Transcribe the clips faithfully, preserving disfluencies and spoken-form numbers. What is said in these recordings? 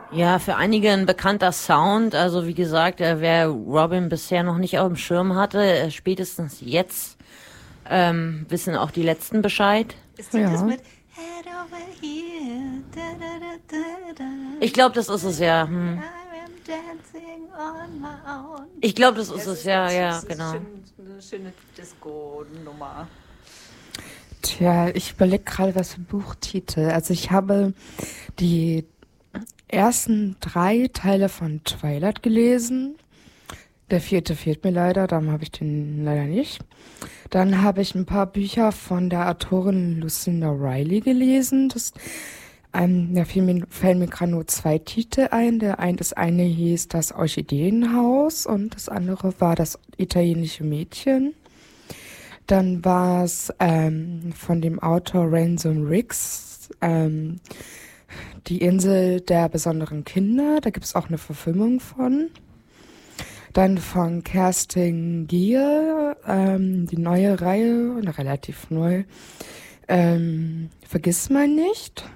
Ja, für einige ein bekannter Sound. Also wie gesagt, äh, wer Robin bisher noch nicht auf dem Schirm hatte, äh, spätestens jetzt ähm, wissen auch die Letzten Bescheid. Ist das das Ja. mit Head over here, da, da, da, da, da. Ich glaube, das ist es ja. Hm. I am dancing on my own. Ich glaube, das ist Das es ja, ja, das ist genau. schön, eine schöne Disco-Nummer. Tja, ich überlege gerade, was für Buchtitel. Also ich habe die ersten drei Teile von Twilight gelesen. Der vierte fehlt mir leider, darum habe ich den leider nicht. Dann habe ich ein paar Bücher von der Autorin Lucinda Riley gelesen. Das, ähm, da fiel mir, fallen mir gerade nur zwei Titel ein. Der ein, das eine hieß Das Orchideenhaus und das andere war Das italienische Mädchen. Dann war es ähm, von dem Autor Ransom Riggs, ähm, Die Insel der besonderen Kinder. Da gibt es auch eine Verfilmung von. Dann von Kerstin Gier, ähm, die neue Reihe, relativ neu, ähm, Vergiss mal nicht.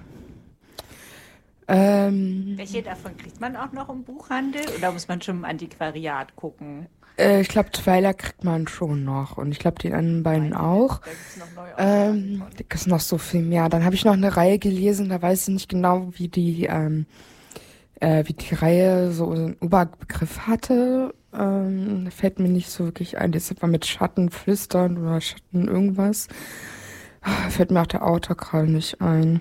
Ähm, Welche davon kriegt man auch noch im Buchhandel? Oder muss man schon im Antiquariat gucken? äh, ich glaube, Twilight kriegt man schon noch und ich glaube, die anderen beiden auch. Da gibt's noch neue Ähm, Auflagen da ist noch so viel mehr. Dann habe ich noch eine Reihe gelesen, da weiß ich nicht genau, wie die, ähm, äh, wie die Reihe so einen Oberbegriff hatte. Ähm, fällt mir nicht so wirklich ein. Das war mit Schatten flüstern oder Schatten irgendwas. Fällt mir auch der Autor gerade nicht ein.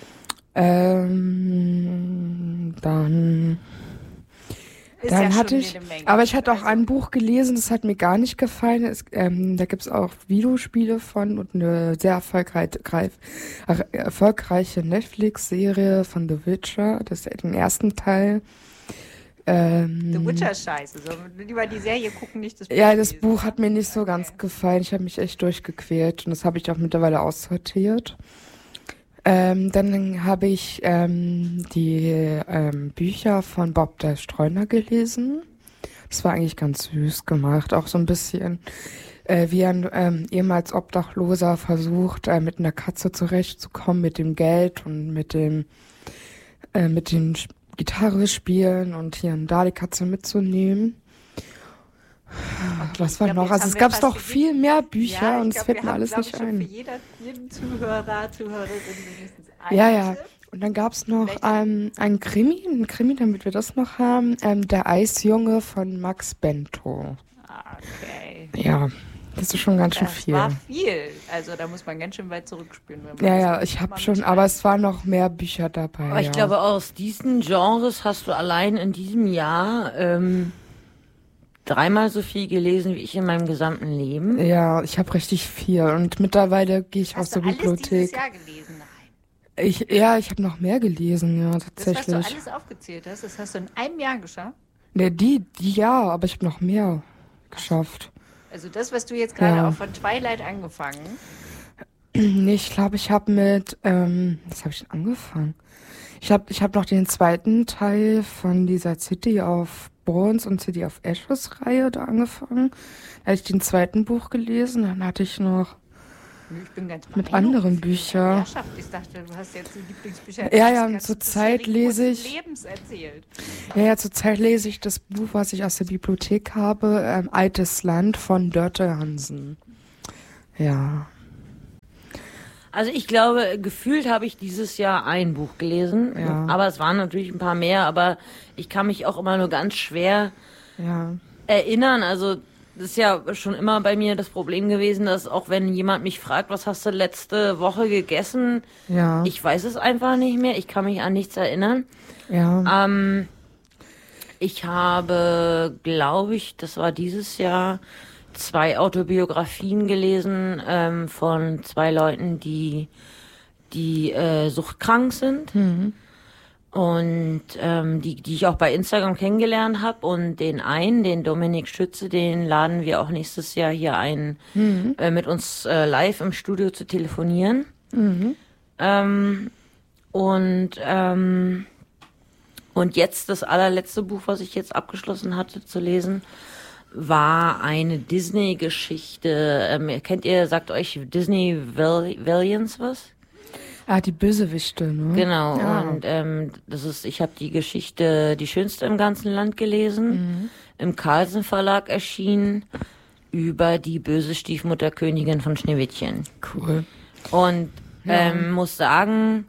Ähm, dann... Ist Dann ja hatte schon ich, jede Menge. aber ich hatte auch Also, ein Buch gelesen, das hat mir gar nicht gefallen. Es, ähm, da gibt's auch Videospiele von und eine sehr erfolgreiche, greif- er- erfolgreiche Netflix-Serie von The Witcher. Das ist den ersten Teil. Ähm, The Witcher ist scheiße. So, lieber die Serie gucken, nicht das Buch. ja, das lesen. Buch hat mir nicht so ganz gefallen. Ich habe mich echt durchgequält und das habe ich auch mittlerweile aussortiert. Ähm, dann habe ich ähm, die ähm, Bücher von Bob der Streuner gelesen. Das war eigentlich ganz süß gemacht. Auch so ein bisschen, äh, wie ein ähm, ehemals Obdachloser versucht, äh, mit einer Katze zurechtzukommen, mit dem Geld und mit dem äh, mit dem Sch- Gitarre spielen und hier und da die Katze mitzunehmen. Was war Ich glaub, noch? jetzt Also haben es wir gab fast doch für viel jeden- mehr Bücher Ja, ich und es glaub, fällt wir mir haben, alles glaub nicht ich, schon ein. Für jeder, jeden Zuhörer, Zuhörerin mindestens einen Ja, ja. Tipp. Und dann gab's noch Welchen? ähm, ein Krimi, ein Krimi, damit wir das noch haben. Ähm, Der Eisjunge von Max Bento. Ah, okay. Ja, das ist schon ganz schön Das viel. war viel. Also da muss man ganz schön weit zurückspielen. Wenn man Ja, das ja, alles ich habe mal schon, mitschreibt. aber es waren noch mehr Bücher dabei. Aber ich ja. glaube, aus diesen Genres hast du allein in diesem Jahr ähm, dreimal so viel gelesen wie ich in meinem gesamten Leben. Ja, ich habe richtig viel und mittlerweile gehe ich aus Hast du der alles dieses Bibliothek. Jahr gelesen? Nein. Ich, ja, ich habe noch mehr gelesen, ja, Das, was du tatsächlich. alles aufgezählt hast, das hast du in einem Jahr geschafft? Ne, die, die ja, aber ich habe noch mehr geschafft. Also das, was du jetzt gerade Ja. auch von Twilight angefangen. Nee, ich glaube, ich habe mit, ähm, was habe ich denn angefangen? Ich habe ich hab noch den zweiten Teil von dieser City of Bones und City of Ashes Reihe da angefangen. Da hatte ich den zweiten Buch gelesen, dann hatte ich noch, Ich bin ganz Mit beeindruckt, anderen wie viel Büchern. Herrschaft. Ich dachte, du hast jetzt die Lieblingsbücher. Ja, des ja, ganzen zur Zeit bisherigen lese kurzen ich- Lebens erzählt. ja, ja, zurzeit lese ich das Buch, was ich aus der Bibliothek habe, ähm, Altes Land von Dörte Hansen. Ja. Also ich glaube, gefühlt habe ich dieses Jahr ein Buch gelesen, Ja. aber es waren natürlich ein paar mehr, aber ich kann mich auch immer nur ganz schwer Ja. erinnern. Also das ist ja schon immer bei mir das Problem gewesen, dass auch wenn jemand mich fragt, was hast du letzte Woche gegessen, Ja. ich weiß es einfach nicht mehr, ich kann mich an nichts erinnern. ja. Ähm, ich habe, glaube ich, das war dieses Jahr, zwei Autobiografien gelesen ähm, von zwei Leuten, die die äh, suchtkrank sind. Mhm. Und ähm, die, die ich auch bei Instagram kennengelernt habe. Und den einen, den Dominik Schütze, den laden wir auch nächstes Jahr hier ein, Mhm. äh, mit uns äh, live im Studio zu telefonieren. Mhm. Ähm, und ähm, und jetzt das allerletzte Buch, was ich jetzt abgeschlossen hatte zu lesen, war eine Disney-Geschichte. Ähm, kennt ihr, sagt euch Disney Val- Valiance was? Ah, die Bösewichte, ne? Genau, Ja. und ähm, das ist, ich habe die Geschichte Die schönste im ganzen Land gelesen, Mhm. im Carlsen Verlag erschienen, über die böse Stiefmutter Königin von Schneewittchen. Cool. Und Ja. ähm, muss sagen,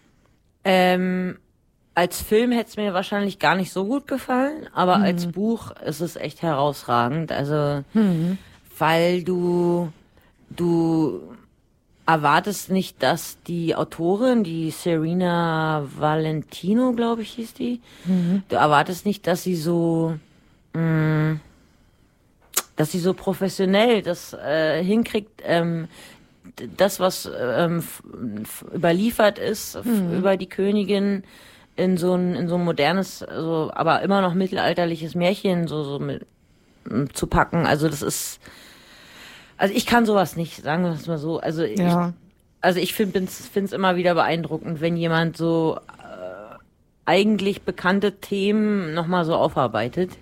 ähm, als Film hätte es mir wahrscheinlich gar nicht so gut gefallen, aber Mhm. als Buch ist es echt herausragend. Also, Mhm. weil du, du erwartest nicht, dass die Autorin, die Serena Valentino, glaube ich, hieß die, Mhm. du erwartest nicht, dass sie so, mh, dass sie so professionell das äh, hinkriegt, ähm, d- das, was ähm, f- f- überliefert ist f- Mhm. über die Königin in so ein, in so ein modernes, also, aber immer noch mittelalterliches Märchen so, so mit, m, zu packen. Also das ist, also ich kann sowas nicht, sagen wir es mal so. Also ich, Ja. also ich finde es immer wieder beeindruckend, wenn jemand so äh, eigentlich bekannte Themen nochmal so aufarbeitet.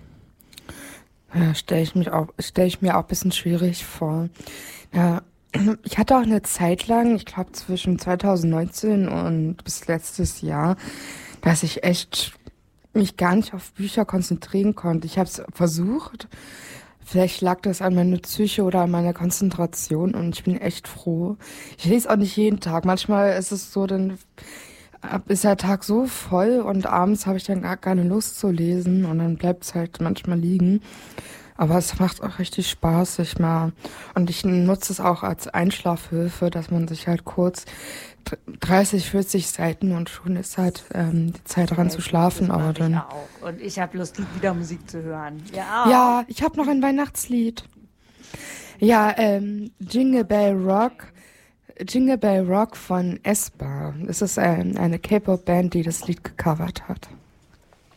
Ja, stelle ich mich auch, stelle ich mir auch ein bisschen schwierig vor. Ja, ich hatte auch eine Zeit lang, ich glaube zwischen zwanzig neunzehn und bis letztes Jahr, dass ich echt mich gar nicht auf Bücher konzentrieren konnte. Ich habe es versucht. Vielleicht lag das an meiner Psyche oder an meiner Konzentration und ich bin echt froh. Ich lese auch nicht jeden Tag. Manchmal ist es so, dann ist der Tag so voll und abends habe ich dann gar keine Lust zu lesen und dann bleibt es halt manchmal liegen. Aber es macht auch richtig Spaß, sich mal, und ich nutze es auch als Einschlafhilfe, dass man sich halt kurz dreißig, vierzig Seiten und schon ist halt ähm, die Zeit dran zu schlafen. Das Aber mache ich dann, auch. Und ich habe Lust, wieder Musik zu hören. Ja, auch. ja, ich habe noch ein Weihnachtslied. Ja, ähm, Jingle Bell Rock. Jingle Bell Rock von Espa. Es ist ein, eine K-Pop-Band, die das Lied gecovert hat.